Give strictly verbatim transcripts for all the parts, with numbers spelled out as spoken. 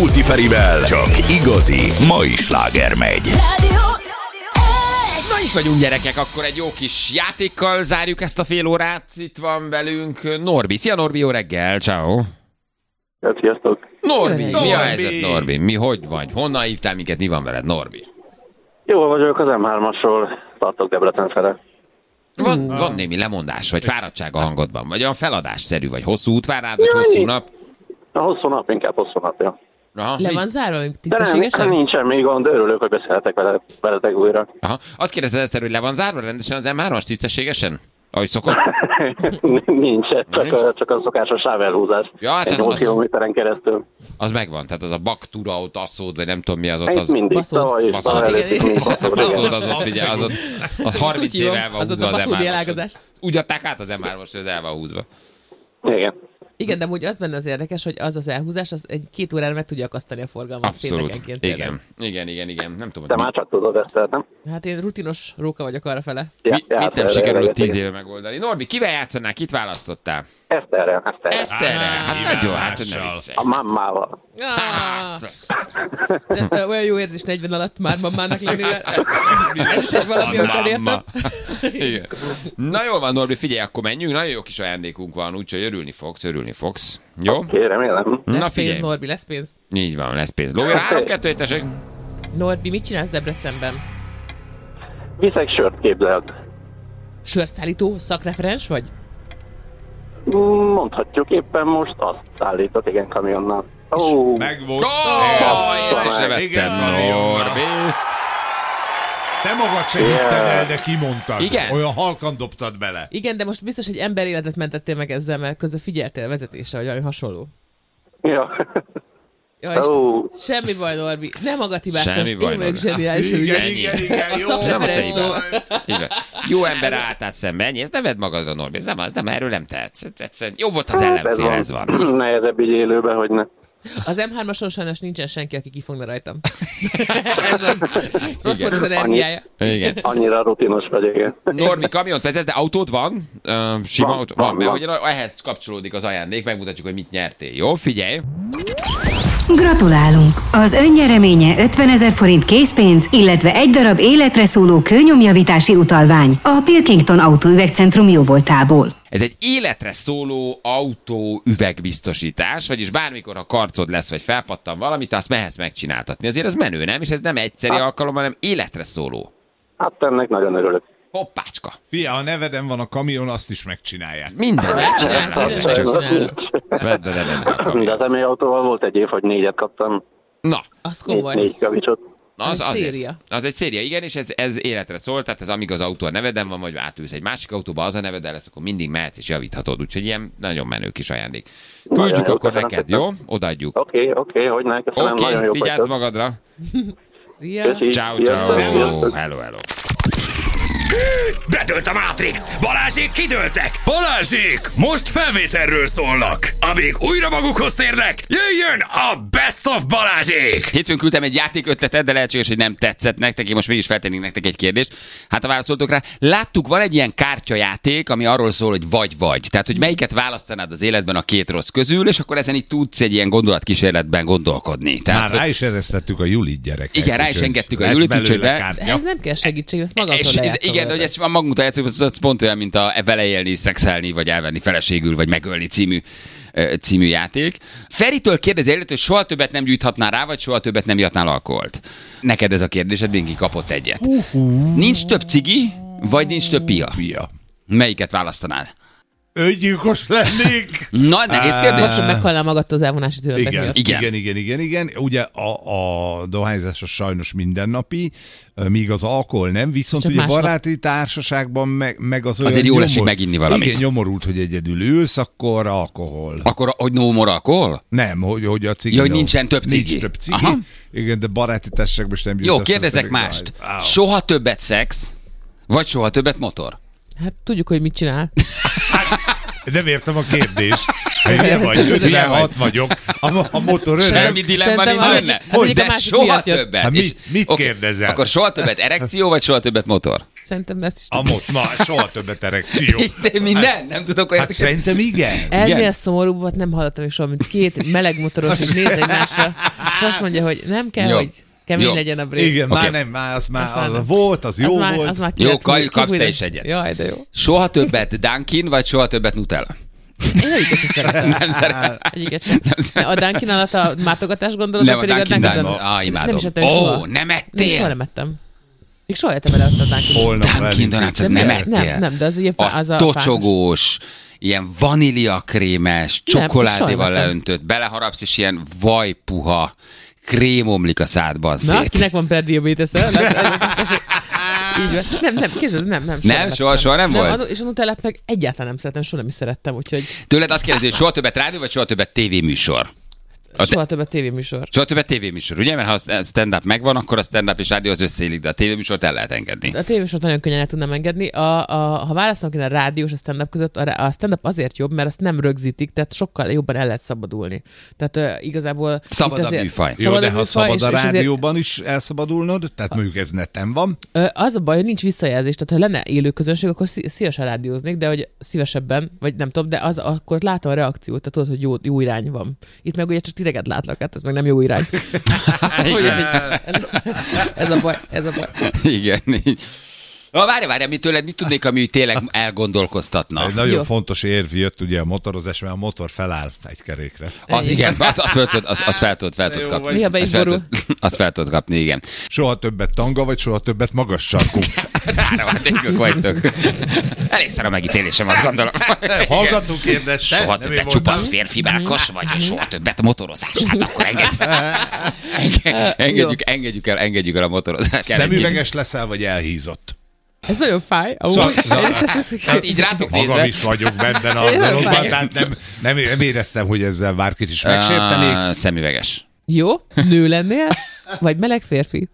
Púci Ferivel csak igazi mai sláger megy. Na itt vagyunk, gyerekek, akkor egy jó kis játékkal zárjuk ezt a fél órát. Itt van velünk Norbi. Szia Norbi, jó reggel, ciao. Sziasztok. Norbi, Norbi. mi a helyzet Norbi? Mi, hogy vagy? Honnan hívtál minket, mi van veled Norbi? Jól vagyok, az em hármasról tartok Debrecen fele. Van, van némi lemondás, vagy fáradtság a hangodban, vagy olyan feladásszerű, vagy hosszú út vár rád, vagy hosszú nap? A hosszú nap, inkább hosszú napja. Aha, Le mi? van zárva, De nem, tisztességesen? nincs semmi gond, örülök, hogy beszélhetek vele, veletek újra. Aha. Azt kérdezted ezt, hogy le van zárva rendesen az em hármas tisztességesen? Ahogy szokott? nincs, csak, Nincs? A, csak a szokásos sávelhúzás. Ja, hát egy ez nyolc az- kilométeren keresztül. Az megvan, tehát az a baktura, ott asszód, vagy nem tudom mi az ott, Itt az... mindig, baszód. tavaly is, Baszód. tavaly előtt is mindig Igen, baszód, Baszód igen. az ott, figyelj, az ott az harminc Úgy hívom, éve el van az ott húzva a az baszódi em hármas. elágazás. Úgy adták át az em hármas, hogy az el van húzva. Igen. Igen, de amúgy az benne az érdekes, hogy az az elhúzás, az egy két órára meg tudja akasztani a forgalmat. Abszolút. péntekenként tényleg. Igen. Igen, igen, igen. Nem tudom, Te hogy már csak tudod ezt, tehát nem? Hát én rutinos róka vagyok arra fele. mi, Ja, mit ja, nem erre- sikerült erre- tíz éve megoldani. Norbi, kivel játszanál? Kit választottál? Eszterrel, Eszterrel. Eszterrel. Hát nagyon, hát hogy ne viccelj. A mammával. Ah, de, ö, olyan jó érzés negyven alatt már mamának lenni. Ez is egy valami, amit elértem. Mamma. Igen. Na jól van, Norbi, figyelj, akkor menjünk. Nagyon jó kis ajándékunk van, úgyhogy örülni fogsz, örülni fogsz. Jó? Oké, remélem. Na Lesz figyelj. pénz, Norbi, lesz pénz. Így van, lesz pénz. Lóvér, három, kettő, egy, tessék. Norbi, mit csinálsz Debrecenben? Viszek sört, képzeld. Sörszállító, szakreferens vagy? Mondhatjuk, éppen most azt szállított, igen, kamionnal. Ó, Megvolt. Ó, ezt is Igen, levettem, kamionnal. Norbi. Te magad se hitted el, de kimondtad. Igen? Olyan halkan dobtad bele. Igen, de most biztos, hogy ember életet mentettél meg ezzel, mert közben figyeltél vezetésre, vagy valami hasonló. ja. Ja, Ó. semmi baj, Norbi. Nem magad hibáztad. Semmi baj, Én vagyok Norbi. zseniális. Igen, ugye? Ennyi. igen, igen. A Jó szakreferens volt. Igen. Jó ember álltál szembe, ennyi, ezt nem vedd magadra, Norbi, ez nem, ez nem, erről nem tehetsz. Ez egyszerűen jó volt az ellenfél, ez van. Nehezebb így élőben, hogy ne. Az em hármason sajnos nincsen senki, aki kifogna rajtam. Ez a rossz volt az Annyi, energiája. Igen. annyira rutinos vagy, igen. Norbi, kamiont vezetsz, de autód van? Uh, sima Van, autó? Van, van, mert van. ugye ehhez kapcsolódik az ajándék, megmutatjuk, hogy mit nyertél. Jó, figyelj! Gratulálunk! Az önnyereménye ötvenezer forint készpénz, illetve egy darab életre szóló kőnyomjavítási utalvány a Pilkington Autóüvegcentrum jóvoltából. Ez egy életre szóló autó üvegbiztosítás, vagyis bármikor, ha karcod lesz, vagy felpattan valamit, azt mehetsz megcsináltatni. Azért az menő, nem? És ez nem egyszeri alkalom, hanem életre szóló. Hát ennek nagyon örülök. Hoppácska! Fia, ha neveden van a kamion, azt is megcsinálják. Minden megcsinálnak az Minden egy csak. megcsinálnak. Vedd a nevedre a De kamiont. az emélautóval volt egy év, hogy négyet kaptam. Na, Az Négy, komoly. négy kavicsot. az, Ez azért. széria. Az egy széria, igen, és ez, ez életre szól, tehát ez amíg az autó a neveden van, vagy átülsz egy másik autóba, az a neveden lesz, akkor mindig mehetsz és javíthatod, úgyhogy ilyen nagyon menő kis ajándék. Küldjük jó, akkor köszönöm neked, szépen. jó? Odaadjuk. Oké, oké, hogy ne, köszönöm, Oké, nagyon jó vigyázz vagytok. magadra. Szia. Köszi. Ciao, Sziasztok. ciao. Sziasztok. Hello, hello. Bedőlt a Matrix! Balázsék kidőltek! Balázsék! Most felvételről szólnak! Amíg újra magukhoz térnek, jöjjön a Best of Balázsék! Hétfőn küldtem egy játékötletet, de lehetséges, hogy nem tetszett nektek. Én most mégis feltennék nektek egy kérdést. Hát ha válaszoltok rá, láttuk, van egy ilyen kártyajáték, ami arról szól, hogy vagy-vagy. Tehát, hogy melyiket választanád az életben a két rossz közül, és akkor ezen itt tudsz egy ilyen gondolatkísérletben gondolkodni. Tehát, Már hogy- rá is eresztettük a Julit, gyerekek. Igen, rá is úgyhogy engedtük a lesz Julit, belőle úgyhogy be- kártya. Ez nem kell segítség, ezt magadtól és lejátszol. igen, de hogy ezt magunkra játszunk, az, az pont olyan, mint a vele élni, szexelni, vagy elvenni feleségül, vagy megölni című, ö, című játék. Feritől kérdezi előtt, hogy soha többet nem gyújthatnál rá, vagy soha többet nem ihatnál alkoholt. Neked ez a kérdésed, mindenki kapott egyet. Nincs több cigi, vagy nincs több pia? Pia. Melyiket választanád? Öngyilkos lennék. Na, nehéz kérdés. Most, hogy meghalnál magadtól az elvonási tünetek Igen, miatt. Igen. igen, igen, igen, igen. Ugye a, a dohányzás az sajnos mindennapi, míg az alkohol nem, viszont Csak ugye másnap. baráti társaságban meg, meg az olyan Azért jól esik nyomor- meginni valamit. Igen, nyomorult, hogy egyedül ülsz, akkor alkohol. Akkor, hogy no more alkohol? Nem, hogy, hogy a cigi. Ja, hogy no. nincsen több cigi. Nincs több cigi. Aha. Igen, de baráti társaságban is nem jut Jó, eszembe kérdezek pedig mást. dohány. Á, Soha többet szex, vagy soha többet motor? Hát tudjuk, hogy mit csinál. Nem értem a kérdést. Hülye vagy, ötvenhat vagyok. A, a motor öreg. Semmi dilemma Szerintem nincs az benne. egyik- az egyik a De másik soha miatt jött. többet. Hát És- mit- mit oké, kérdezel? Akkor soha többet erekció, vagy soha többet motor? Szerintem ezt is A mot, na, soha többet erekció. De minden? Nem tudok olyat. Hát szerintem igen. Ennél szomorúbbat nem hallottam még soha, mint két melegmotoros, és néz egymásra, és azt mondja, hogy nem kell, Jó. hogy kemény Jó. legyen a brég. Igen, Oké. már nem, már az már Az már az nem. volt, az jó az már, volt. az már Jó, kilet- Kaj, ki- kapsz te ki- is egyet. Jaj, de jó. Soha többet Dunkin, vagy soha többet Nutella? Én egyiket sem szeretem. Nem szeretem. Egyiket sem. A Dunkin alatt a mátogatás gondolod, Nem, vagy a pedig Dunkin' a Dunkin' Donuts. Donuts? Ah, imádom. Nem is ettem még soha. Ó, nem Nem, soha ettél? nem ettem. Még soha ettem el a Dunkin' Holnap Dunkin' elintézzük. Donuts-ot Nem, nem nem, ettél? nem, de az ugye A az a tocsogós, ilyen vaníliakrémes, csokoládéval soha nem ettem. leöntött, beleharapsz, és ilyen vajpuha, krém omlik a szádban Na, szét. kinek van prediabetes-e? Így van. Nem, nem, kézzed, nem, nem. Nem, soha- soha nem volt? a- És a Nutellát meg egyáltalán nem szeretem, soha nem is szerettem, úgyhogy Tőled azt kérdezi, hogy soha többet rádió, vagy soha többet tévéműsor? A te- soha többet tévéműsor. Soha többet tévéműsor, ugye? Mert ha a stand-up megvan, akkor a stand-up és rádió az összeillik, de a tévéműsort el lehet engedni. A tévésort nagyon könnyen el tudnám engedni. A, a, ha választanak én a rádió és a stand-up között, a, rá- a stand-up azért jobb, mert azt nem rögzítik, tehát sokkal jobban el lehet szabadulni. Tehát uh, igazából... Szabad itt a azért- műfaj. Jó, de ha műfaj, szabad és- a és azért- rádióban is elszabadulnod, tehát mondjuk ez neten van, Ö, Az a baj, hogy nincs visszajelzés, tehát ha lenne élő közönség, akkor szí- szívesen rádióznék, de hogy szívesebben, vagy nem tudom, de az, akkor látom a reakciót, tehát tudod, hogy jó, jó irány van. Itt meg ugye csak titeket látlak, hát ez meg nem jó irány. Ugye, ez, ez a baj, ez a baj. Igen. így. Ah, várj, várj, mit tőled, mit tudnék, ami tényleg elgondolkoztatna? egy nagyon Jó. fontos érv jött ugye a motorozás, mert a motor feláll egy kerékre. Az igen, az, az fel tudod, az, az fel tudod, fel tudod Jó kapni. vagy. Néha be is Azt fel borul. tudod- Azt fel tudod kapni, igen. Soha többet tanga, vagy soha többet magas sarkú. Áramadékok vagytok. Elég szar a megítélésem, azt gondolom. Hallgatók kérdezte. Soha nem én többet mondtam. csupasz férfi bákos vagy, és soha többet motorozás. Hát akkor engedjük, Enge- engedjük, engedjük el, engedjük el a motorozást. Szemüveges leszel, vagy elhízott? Ez nagyon fáj. Amúgy. Szak- Hát így rátok Magam nézve. is vagyok benne a Én nem dologban, fáj. tehát nem, nem, nem éreztem, hogy ezzel bárkit is megsértenék. Ah, szemüveges. Jó, nő lennél, vagy meleg férfi?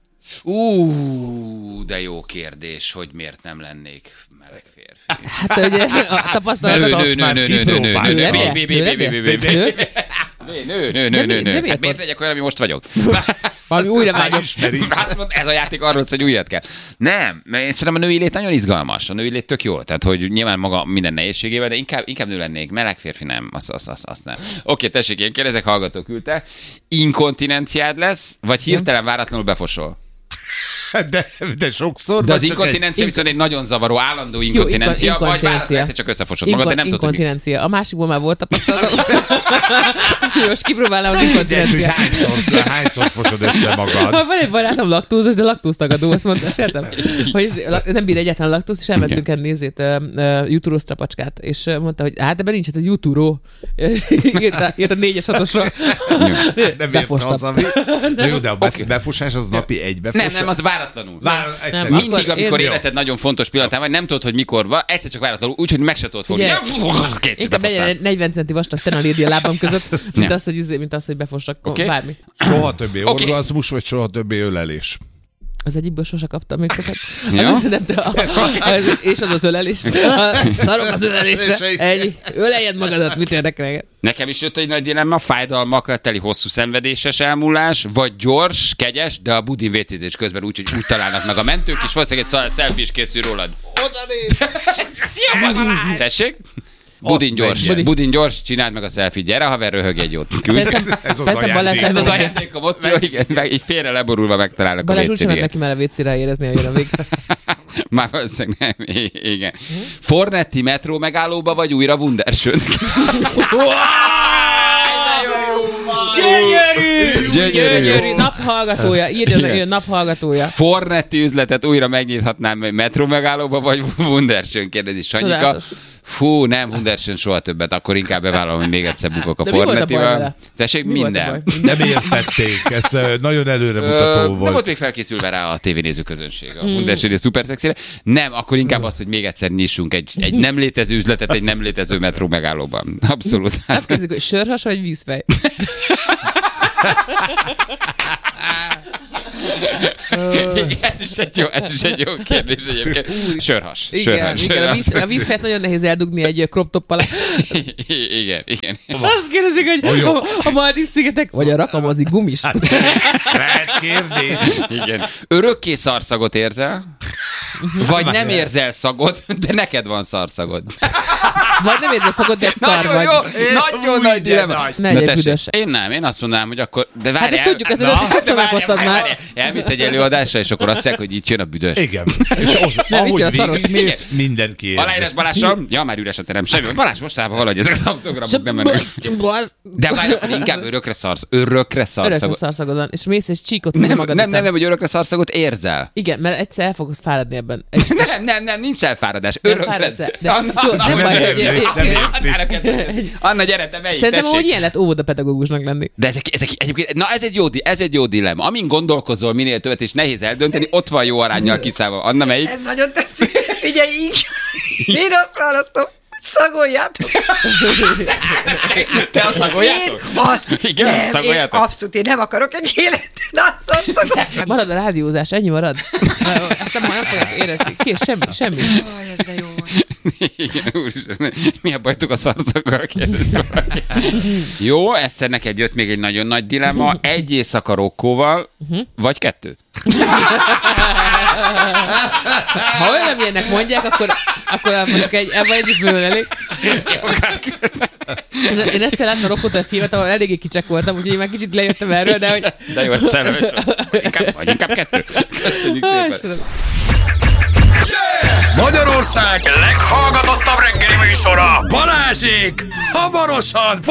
Ú, de jó kérdés, hogy miért nem lennék meleg férfi. Hát ugye a tapasztalat... Mert azt már kipróbáltad. Nő lennél? Bé, bé, Nő bé, bé, bé, bé, bé. lennél? Nő, nő, nő, De nő, mi- de nő. miért Hát miért pont? legyek olyan, ami most vagyok? Valami újra vágyom. Ismeri. Azt mondod, ez a játék arról, hogy újat kell. Nem, mert én szerintem a női lét nagyon izgalmas. A női lét tök jó. Tehát, hogy nyilván maga minden nehézségével, de inkább, inkább nő lennék. Meleg férfi nem. Azt, azt, azt, azt nem. Oké, tessék, én kérdezek, hallgató küldte. Inkontinenciád lesz, vagy hirtelen váratlanul befosol? De, de sokszor. De az vagy csak inkontinencia viszont egy nagyon zavaró, állandó Jó, inkontinencia, inkon- vagy váratlanul inkontinencia. egyszer csak összefosod magad, de nem tudod, hogy mi. Inkontinencia. A másikból már volt tapasztalatom. Most kipróbálnám az egy, hogy inkontinenciát. hányszor, hányszor fosod össze magad. Van egy barátom laktózos, de laktóztagadó, azt mondta, sértem, hogy ez- la- nem bír egyáltalán laktózt, és elmentünk enni nézét, uh, jutúró strapacskát, és uh, mondta, hogy hát ebben nincs, hát ez jutúró. Írt a, írt a négyes hatosra. Nem ért hazavi. Na jó, de a bef- Oké. befosás az napi egy Nem, befosás. nem, az váratlanul. Vár, egyszer. Nem, Mindig, Akkor amikor én- életed nagyon fontos pillanatán vagy, nem tudod, hogy mikor van, egyszer csak váratlanul, úgyhogy meg se tudod fogni. Figyelj, Kész, Inkább befosnál. legyen egy negyven centi vastag tenalédi a lábam között, mint Nem. az, hogy, izé- mint az, hogy befossak Oké. bármi. Soha többé Oké. orgazmus, vagy soha többé ölelés. Az egyikből sose kaptam még sokat. Ja? Az, nem, de a, az, és az az ölelés. A, szarok az ölelésre. Ennyi. Öleljed magadat, mit érdekel engem? Nekem is jött egy nagy dilemma, fájdalmakkal teli hosszú szenvedéses elmúlás, vagy gyors, kegyes, de a budin vécézés közben úgy, hogy úgy találnak meg a mentők, és valószínűleg egy szal- selfie is készül rólad. Oda néz! Szia, magam! Tessék? Budin gyors, menjen. budin gyors, csináld meg a selfie, gyere haver, röhög egy jót. Küld. Szerintem, Ez az szerintem Balázs ajándék. Ez az nem- ajándékom ott, jó, igen, meg így félre leborulva megtalálnak a Balázs úgy sem vécére. neki már a vécére érezni, hogy jön a vég. Már valószínűleg nem, I- igen. Fornetti metró megállóba, vagy újra Wundersönt? Gyönyörű! Gyönyörű. Gyönyörű! Naphallgatója. Írja, Igen. hogy naphallgatója. Fornetti üzletet újra megnyithatnám metró megállóba, vagy Wundersön, kérdezi Sanyika. Csodálatos. Fú, nem Wundersön soha többet, akkor inkább bevállalom, hogy még egyszer bukok a De mi volt a baj Fornettival. vele? Tessék, Mi volt a minden. baj? Nem értették, ez ö, nagyon Ö, előremutató Nem volt. volt még felkészülve rá a tévénéző közönség, a Wundersön szuper szexire. Nem, akkor inkább az, hogy még egyszer nyissunk egy, egy nem létező üzletet egy nem létező metró megállóban. Abszolút. Azt kérdezik, hogy sörhas vagy vízfej? ez is egy jó, ez is egy jó kérdés egyébként. Sörhas. Igen, Sörhas. igen a, sörhas. víz, a vízfejt nagyon nehéz eldugni egy crop toppal. Igen, igen. Azt kérdezik, hogy jó. a, a Maldív szigetek, vagy a rakamozi gumis. Lehet kérdés. Igen. Örökké szarszagot érzel? Vagy nem érzel szagot, de neked van szarszagod. Vagy nem érzel szagod, de szar Nagyon vagy. jó, nagyon Úgy, nagy de dilemma. nagy. Megy Na egy tessék, büdös. én nem, én azt mondanám, hogy akkor, de várjál. Hát ezt tudjuk, ezt Na, előtt is sokszor de várjál, meghoztad már. várjál. Elmész egy előadásra, és akkor azt mondják, hogy itt jön a büdös. Igen. És ott, Nem, itt jön a ahogy szaros. végigmész, mindenki érzi. Aláírás Balással? Ja, már üres a terem. Semmi. Balázs mostában valahogy ezek az autogramok nem mennek. De várj, inkább örökre szarsz. Örökre Örökre szarszagot. szarszagod van, és mész és csíkot húzni Nem, magad nem, nem, után. nem, hogy örökre szarszagot érzel. Igen, mert egyszer el fogsz fáradni ebben. És Nem, nem, nem, nincs elfáradás. nem Örökre. fáradsz el. De- Anna, Jó, Anna, nem baj, nem hogy- érzi, nem érzi. Annára kettő. Anna, gyere, te melyik, Szerintem, hogy tessék. ilyen lett óvodapedagógusnak lenni. De ezek, ezek egyébként, na ez egy jó, di- ez egy jó dilemma. Amin gondolkozol minél többet, és nehéz eldönteni, ott van jó aránnyal kiszállva. Anna, melyik? Ez nagyon tetszik. Figyelj, így. Én azt választom, szagoljátok. Te azt szagoljátok? Én azt. Igen, nem, én szagoljátok? abszolút, én nem akarok egy életet, de azt szagoljátok. Marad a rádiózás, ennyi marad. Na jó, ezt nem, nem fogják érezni. Kész, semmi, semmi. Aj, ez de jó. Igen, úristen, mi a bajtuk a szarszaggal? kérdezi valaki. Jó, egyszer neked jött még egy nagyon nagy dilemma. Egy éjszaka Rokkóval, vagy kettő? Ha olyan ilyennek mondják, akkor, akkor mondjuk egy, ebben egy is bőven elég. Én, én egyszer láttam Rokkótól egy filmet, ahol eléggé kicsek voltam, úgyhogy én már kicsit lejöttem erről, de hogy... De jó, szerelmes vagy. Inkább, vagy inkább kettő. Köszönjük Á, szépen. Istenem. Magyarország leghallgatottabb reggeli műsora, Balázsék, hamarosan